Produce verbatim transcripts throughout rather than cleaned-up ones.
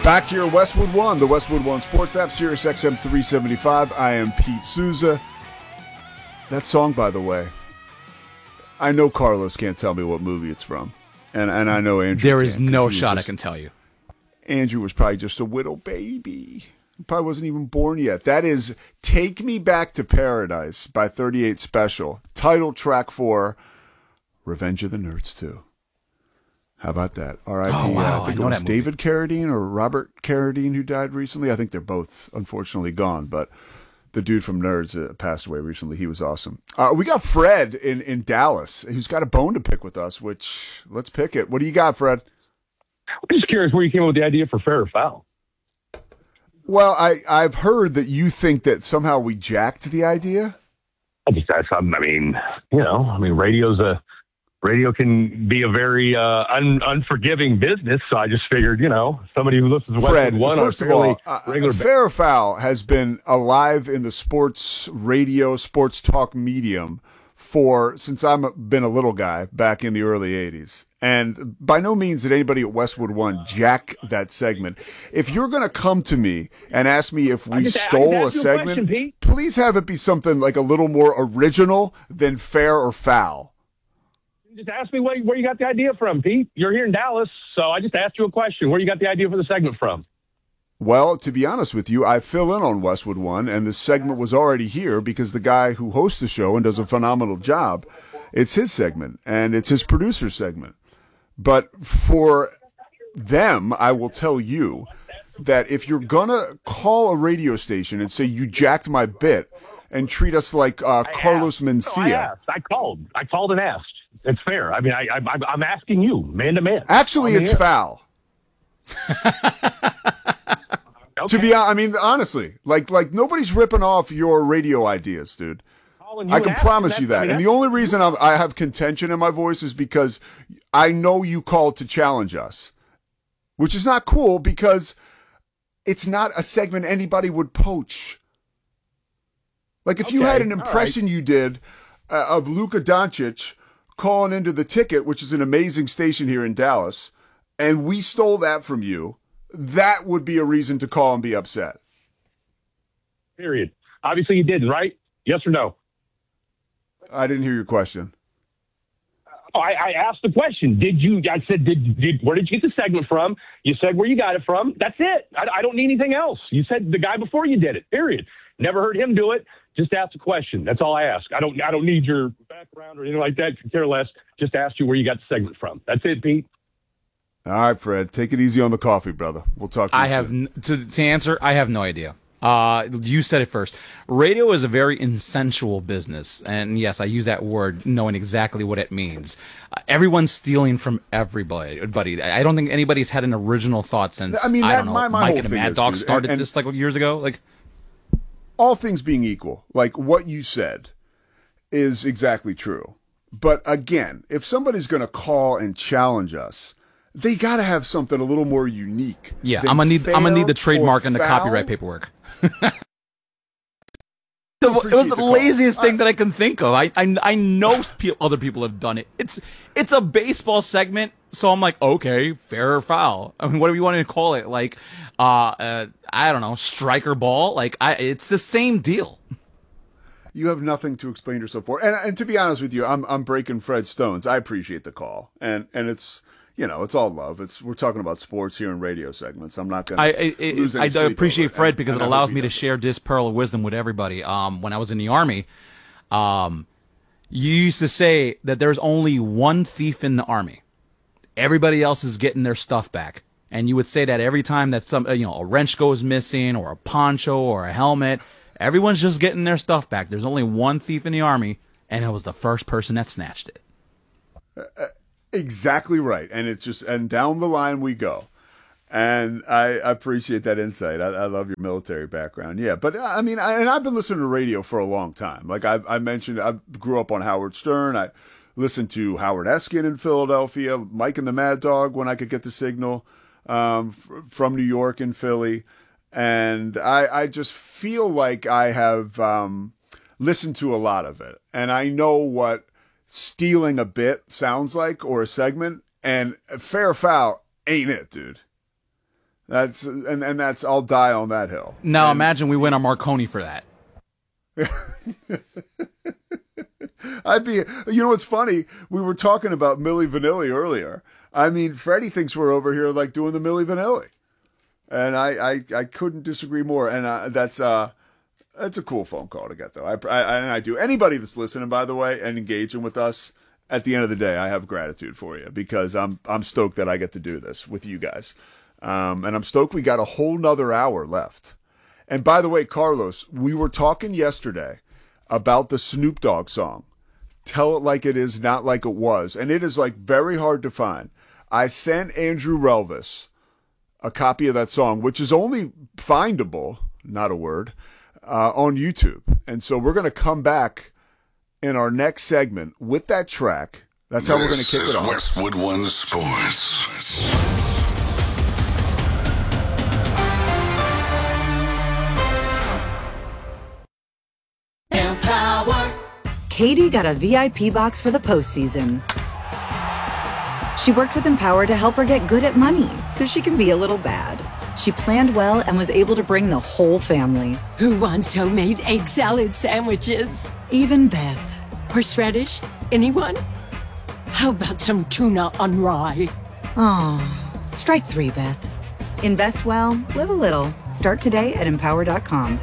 Back here at Westwood One, the Westwood One Sports App, Sirius X M three seventy-five. I am Pete Souza. That song, by the way, I know Carlos can't tell me what movie it's from, and and I know Andrew. There is no shot just, I can tell you. Andrew was probably just a little baby. He probably wasn't even born yet. That is "Take Me Back to Paradise" by thirty-eight Special, title track for Revenge of the Nerds two. How about that? All right. Oh, wow. I think I know it was that David Carradine or Robert Carradine who died recently. I think they're both unfortunately gone, but the dude from Nerds uh, passed away recently. He was awesome. Uh, we got Fred in, in Dallas who's got a bone to pick with us, which let's pick it. What do you got, Fred? I'm just curious where you came up with the idea for Fair or Foul. Well, I, I've heard that you think that somehow we jacked the idea. I just, I, I mean, you know, I mean, radio's a, radio can be a very uh, un, unforgiving business, so I just figured, you know, somebody who listens to Fred, Westwood One first on of fairly all, uh, regular Fair or Foul has been alive in the sports radio, sports talk medium for since I've been a little guy back in the early eighties. And by no means did anybody at Westwood One jack that segment. If you're going to come to me and ask me if we just, stole a segment, a question, please have it be something like a little more original than Fair or Foul. Just ask me where, where you got the idea from, Pete. You're here in Dallas, so I just asked you a question. Where you got the idea for the segment from? Well, to be honest with you, I fill in on Westwood One, and the segment was already here because the guy who hosts the show and does a phenomenal job, it's his segment, and it's his producer segment. But for them, I will tell you that if you're going to call a radio station and say you jacked my bit and treat us like uh, Carlos Mencia. No, I asked. I called. I called and asked. It's fair. I mean, I, I, I'm asking you, man to man. Actually, it's foul. Okay. To be, I mean, honestly, like, like nobody's ripping off your radio ideas, dude. I can promise you that. I mean, and the only reason I'm, I have contention in my voice is because I know you called to challenge us, which is not cool because it's not a segment anybody would poach. Like if okay, you had an impression right. you did uh, of Luka Doncic calling into the Ticket, which is an amazing station here in Dallas, and we stole that from you, that would be a reason to call and be upset. Period. Obviously you didn't, right? Yes or no? I didn't hear your question. Oh, I, I asked the question. Did you, I said, did, did, where did you get the segment from? You said where you got it from. That's it. I, I don't need anything else. You said the guy before you did it, period. Never heard him do it. Just ask a question. That's all I ask. I don't I don't need your background or anything like that. Could care less. Just ask you where you got the segment from. That's it, Pete. All right, Fred. Take it easy on the coffee, brother. We'll talk to you I have soon. n- to to answer. I have no idea. Uh, you said it first. Radio is a very insensual business, and yes, I use that word knowing exactly what it means. Uh, everyone's stealing from everybody. Buddy, I don't think anybody's had an original thought since I mean, I that, don't know. my, my Mike whole and the thing Mad is, Dog dude, started and, and this like years ago. Like, all things being equal, like what you said is exactly true. But again, if somebody's going to call and challenge us, they got to have something a little more unique. yeah, I'm gonna need I'm gonna need the trademark and the copyright paperwork. The, it was the, the laziest thing that I can think of. I I, I know pe- other people have done it. It's it's a baseball segment, so I'm like, okay, fair or foul. I mean, what do we want to call it? Like, uh, uh I don't know, striker ball. Like, I it's the same deal. You have nothing to explain yourself for, and and to be honest with you, I'm I'm breaking Fred Stones. I appreciate the call, and and it's. You know, it's all love. It's we're talking about sports here in radio segments. I'm not going I to I, lose any I, I sleep appreciate over it. Fred And- because and it I allows hope he me to does. share this pearl of wisdom with everybody. Um, when I was in the Army, um, you used to say that there's only one thief in the Army. Everybody else is getting their stuff back. And you would say that every time that some, uh, you know, a wrench goes missing or a poncho or a helmet, everyone's just getting their stuff back. There's only one thief in the Army, and it was the first person that snatched it. Uh, Exactly right, and it's just and down the line we go, and I appreciate that insight. I, I love your military background, yeah. But I mean, I, and I've been listening to radio for a long time. Like I, I mentioned, I grew up on Howard Stern. I listened to Howard Eskin in Philadelphia, Mike and the Mad Dog when I could get the signal um, f- from New York and Philly, and I, I just feel like I have um, listened to a lot of it, and I know what stealing a bit sounds like or a segment, and fair or foul ain't it, dude. That's and and that's I'll die on that hill. Now and, imagine we win a Marconi for that. I'd be, you know, what's funny? We were talking about Milli Vanilli earlier. I mean, Freddie thinks we're over here like doing the Milli Vanilli, and I, I, I couldn't disagree more. And uh, that's uh, that's a cool phone call to get, though. I, I, and I do. Anybody that's listening, by the way, and engaging with us, at the end of the day, I have gratitude for you because I'm, I'm stoked that I get to do this with you guys, um, and I'm stoked we got a whole nother hour left. And by the way, Carlos, we were talking yesterday about the Snoop Dogg song, Tell It Like It Is, Not Like It Was. And it is like very hard to find. I sent Andrew Relvis a copy of that song, which is only findable, not a word, uh, on YouTube. And so we're going to come back in our next segment with that track. That's how this we're going to kick it off. Westwood One Sports. Katie got a V I P box for the postseason. She worked with Empower to help her get good at money so she can be a little bad. She planned well and was able to bring the whole family. Who wants homemade egg salad sandwiches? Even Beth. Horseradish? Anyone? How about some tuna on rye? Oh, strike three, Beth. Invest well, live a little. Start today at empower dot com.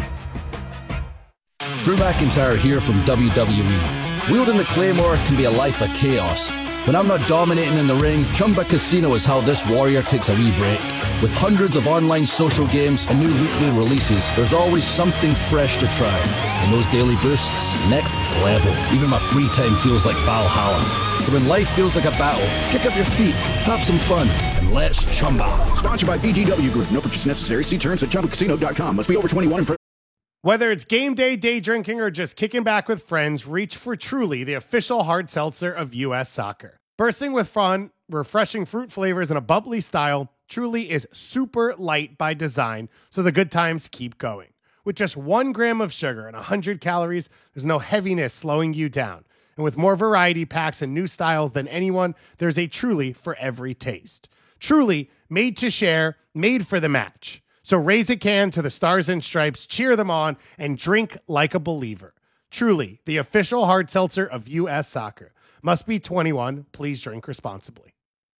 Drew McIntyre here from W W E. Wielding the Claymore can be a life of chaos. When I'm not dominating in the ring, Chumba Casino is how this warrior takes a wee break. With hundreds of online social games and new weekly releases, there's always something fresh to try. And those daily boosts, next level. Even my free time feels like Valhalla. So when life feels like a battle, kick up your feet, have some fun, and let's chumba. Sponsored by B G W Group. No purchase necessary. See terms at chumba casino dot com. Must be over twenty-one and Whether it's game day, day drinking, or just kicking back with friends, reach for Truly, the official hard seltzer of U S Soccer. Bursting with fun, refreshing fruit flavors, and a bubbly style, Truly is super light by design, so the good times keep going. With just one gram of sugar and one hundred calories, there's no heaviness slowing you down. And with more variety packs and new styles than anyone, there's a Truly for every taste. Truly, made to share, made for the match. So raise a can to the Stars and Stripes, cheer them on, and drink like a believer. Truly, the official hard seltzer of U S Soccer. Must be twenty-one. Please drink responsibly.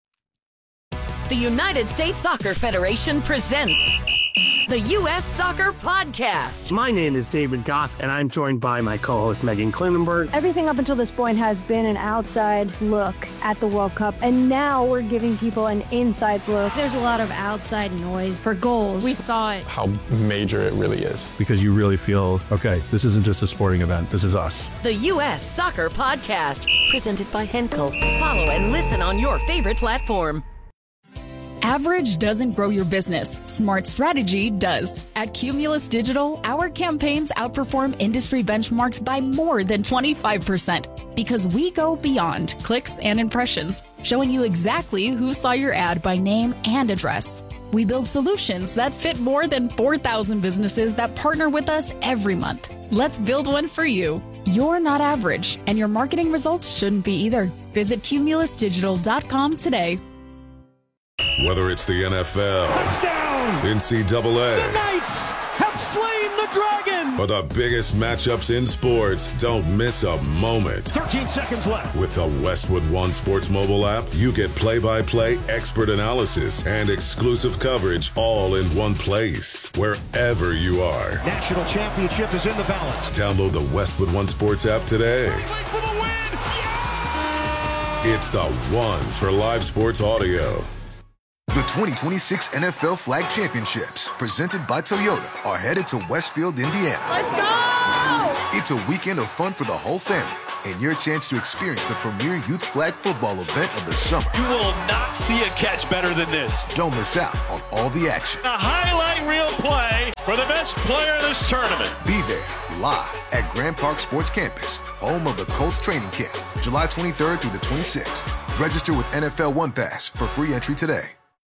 The United States Soccer Federation presents the U S Soccer Podcast. My name is David Goss, and I'm joined by my co-host Megan Klinenberg. Everything up until this point has been an outside look at the World Cup, and now we're giving people an inside look. There's a lot of outside noise for goals. We thought how major it really is. Because you really feel, okay, this isn't just a sporting event, this is us. The U S Soccer Podcast, presented by Henkel. Follow and listen on your favorite platform. Average doesn't grow your business. Smart strategy does. At Cumulus Digital, our campaigns outperform industry benchmarks by more than twenty-five percent because we go beyond clicks and impressions, showing you exactly who saw your ad by name and address. We build solutions that fit more than four thousand businesses that partner with us every month. Let's build one for you. You're not average, and your marketing results shouldn't be either. Visit cumulus digital dot com today. Whether it's the N F L, touchdown, N C double A, the Knights have slain the dragon, or the biggest matchups in sports, don't miss a moment. thirteen seconds left. With the Westwood One Sports mobile app, you get play-by-play, expert analysis, and exclusive coverage all in one place, wherever you are. National championship is in the balance. Download the Westwood One Sports app today. For the win. Yeah! It's the one for live sports audio. The twenty twenty-six N F L Flag Championships, presented by Toyota, are headed to Westfield, Indiana. Let's go! It's a weekend of fun for the whole family and your chance to experience the premier youth flag football event of the summer. You will not see a catch better than this. Don't miss out on all the action. A highlight reel play for the best player in this tournament. Be there live at Grand Park Sports Campus, home of the Colts training camp, July twenty-third through the twenty-sixth. Register with N F L One Pass for free entry today.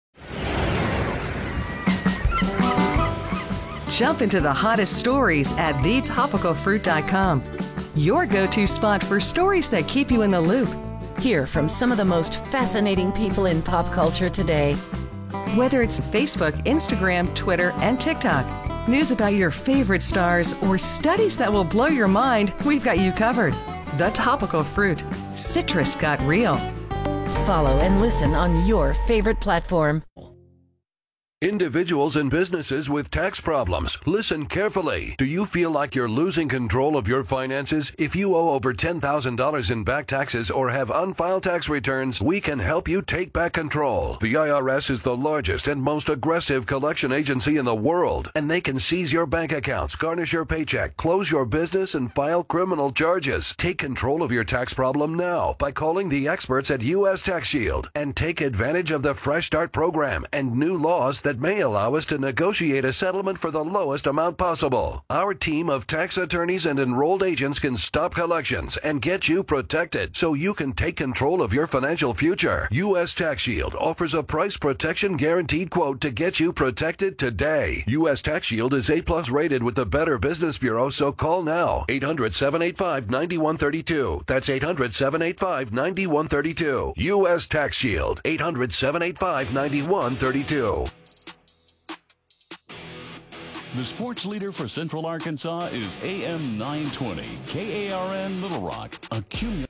Jump into the hottest stories at the topical fruit dot com. Your go-to spot for stories that keep you in the loop. Hear from some of the most fascinating people in pop culture today. Whether it's Facebook, Instagram, Twitter, and TikTok, news about your favorite stars, or studies that will blow your mind, we've got you covered. The Topical Fruit. Citrus got real. Follow and listen on your favorite platform. Individuals and businesses with tax problems, listen carefully. Do you feel like you're losing control of your finances? If you owe over ten thousand dollars in back taxes or have unfiled tax returns, we can help you take back control. The I R S is the largest and most aggressive collection agency in the world, and they can seize your bank accounts, garnish your paycheck, close your business, and file criminal charges. Take control of your tax problem now by calling the experts at U S Tax Shield and take advantage of the Fresh Start program and new laws that may allow us to negotiate a settlement for the lowest amount possible. Our team of tax attorneys and enrolled agents can stop collections and get you protected so you can take control of your financial future. U S Tax Shield offers a price protection guaranteed quote to get you protected today. U S Tax Shield is A plus rated with the Better Business Bureau, so call now. eight hundred, seven eight five, nine one three two. That's eight hundred, seven eight five, nine one three two. U S Tax Shield. eight hundred, seven eight five, nine one three two. The sports leader for Central Arkansas is A M nine twenty, K A R N Little Rock, a Cumulus